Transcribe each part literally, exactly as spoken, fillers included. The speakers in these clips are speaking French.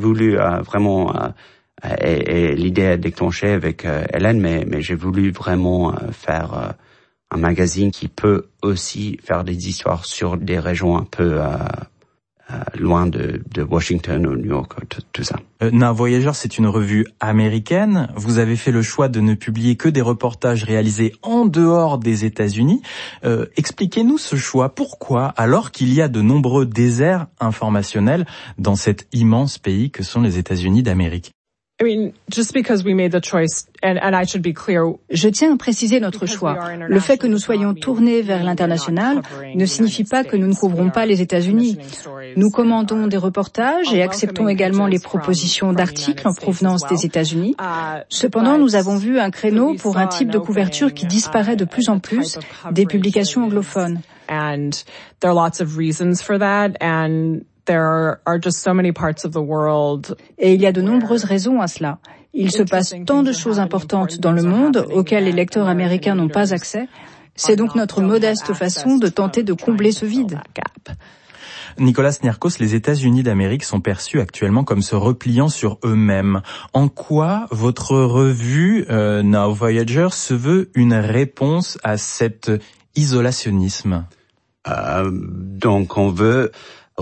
voulu euh, vraiment, euh, et, et l'idée a déclenché avec euh, Hélène, mais, mais j'ai voulu vraiment euh, faire euh, un magazine qui peut aussi faire des histoires sur des régions un peu euh, euh, loin de, de Washington ou New York, tout, tout ça. Euh, Now Voyager, c'est une revue américaine. Vous avez fait le choix de ne publier que des reportages réalisés en dehors des États-Unis. Euh, expliquez-nous ce choix. Pourquoi, alors qu'il y a de nombreux déserts informationnels dans cet immense pays que sont les États-Unis d'Amérique? I mean, just because we made the choice, and, and I should be clear. Je tiens à préciser notre choix. Le fait que nous soyons tournés vers l'international ne signifie pas que nous ne couvrons pas les États-Unis. Nous commandons des reportages et acceptons également les propositions d'articles en provenance des États-Unis. Cependant, nous avons vu un créneau pour un type de couverture qui disparaît de plus en plus des publications anglophones. And there are lots of reasons for that, and there are just so many parts of the world. Et il y a de nombreuses raisons à cela. Il se passe tant de choses importantes dans le monde auxquelles les lecteurs américains n'ont pas accès. C'est donc notre modeste façon de tenter de combler ce vide. Nicolas Niarchos, les États-Unis d'Amérique sont perçus actuellement comme se repliant sur eux-mêmes. En quoi votre revue euh, Now Voyager se veut une réponse à cet isolationnisme? euh, Donc on veut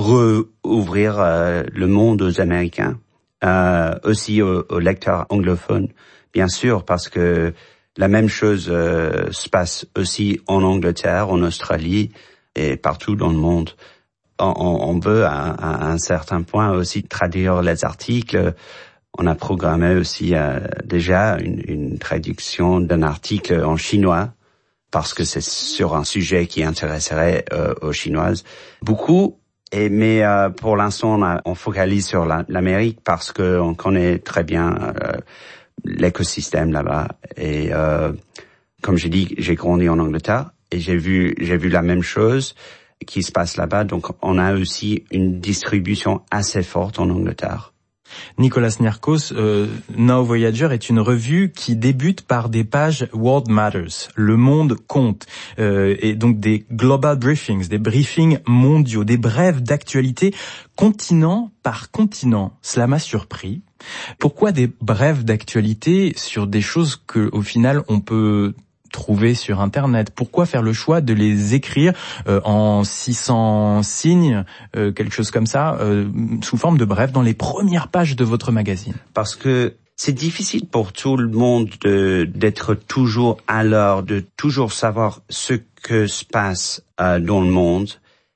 rouvrir euh, le monde aux Américains, euh, aussi aux, aux lecteurs anglophones, bien sûr, parce que la même chose euh, se passe aussi en Angleterre, en Australie et partout dans le monde. On, on veut à, à un certain point aussi traduire les articles. On a programmé aussi euh, déjà une, une traduction d'un article en chinois, parce que c'est sur un sujet qui intéresserait euh, aux Chinoises beaucoup. Et mais euh, pour l'instant, on, a, on focalise sur la, l'Amérique parce que on connaît très bien euh, l'écosystème là-bas. Et euh, comme j'ai dit, j'ai grandi en Angleterre et j'ai vu j'ai vu la même chose qui se passe là-bas. Donc, on a aussi une distribution assez forte en Angleterre. Nicolas Niarchos, euh, Now Voyager est une revue qui débute par des pages World Matters, le monde compte, euh, et donc des global briefings, des briefings mondiaux, des brèves d'actualité, continent par continent. Cela m'a surpris. Pourquoi des brèves d'actualité sur des choses que, au final, on peut trouver sur Internet? Pourquoi faire le choix de les écrire euh, en six cents signes, euh, quelque chose comme ça, euh, sous forme de brèves dans les premières pages de votre magazine? Parce que c'est difficile pour tout le monde de, d'être toujours à l'heure, de toujours savoir ce que se passe euh, dans le monde.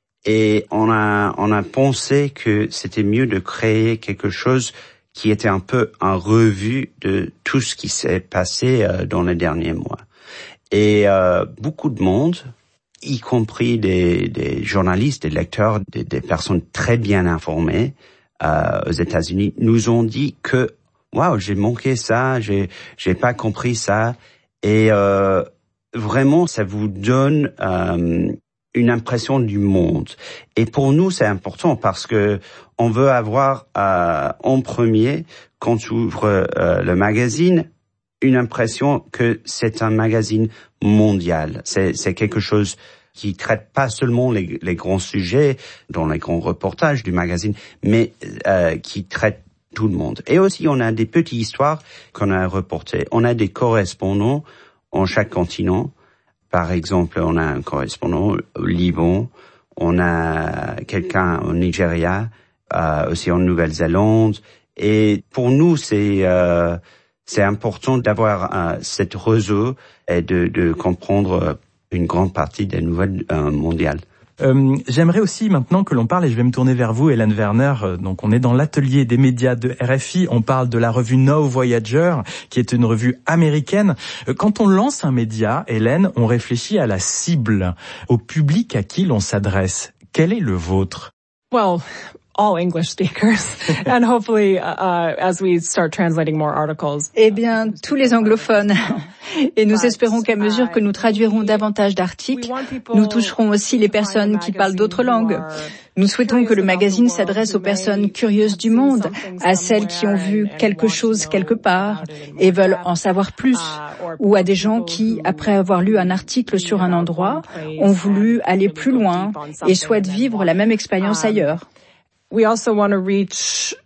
Et on a, on a pensé que c'était mieux de créer quelque chose qui était un peu en revue de tout ce qui s'est passé euh, dans les derniers mois. Et euh, beaucoup de monde, y compris des, des journalistes, des lecteurs, des, des personnes très bien informées euh, aux États-Unis, nous ont dit que waouh, j'ai manqué ça, j'ai j'ai pas compris ça, et euh, vraiment ça vous donne euh, une impression du monde. Et pour nous c'est important parce que on veut avoir euh, en premier, quand tu ouvres euh, le magazine, une impression que c'est un magazine mondial. C'est, c'est quelque chose qui traite pas seulement les, les grands sujets dans les grands reportages du magazine, mais euh, qui traite tout le monde. Et aussi, on a des petites histoires qu'on a reportées. On a des correspondants en chaque continent. Par exemple, on a un correspondant au Liban, on a quelqu'un au Nigeria, euh, aussi en Nouvelle-Zélande. Et pour nous, c'est... Euh, C'est important d'avoir euh, cette réseau et de, de comprendre une grande partie des nouvelles euh, mondiales. Euh, j'aimerais aussi maintenant que l'on parle, et je vais me tourner vers vous, Hélène Werner. Euh, donc, on est dans l'atelier des médias de R F I. On parle de la revue Now Voyager, qui est une revue américaine. Euh, quand on lance un média, Hélène, on réfléchit à la cible, au public à qui l'on s'adresse. Quel est le vôtre? Well, all English speakers, and hopefully, uh, as we start translating more articles. Eh bien, tous les anglophones. Et nous espérons qu'à mesure que nous traduirons davantage d'articles, nous toucherons aussi les personnes qui parlent d'autres langues. Nous souhaitons que le magazine s'adresse aux personnes curieuses du monde, à celles qui ont vu quelque chose quelque part et veulent en savoir plus, ou à des gens qui, après avoir lu un article sur un endroit, ont voulu aller plus loin et souhaitent vivre la même expérience ailleurs. We also want to reach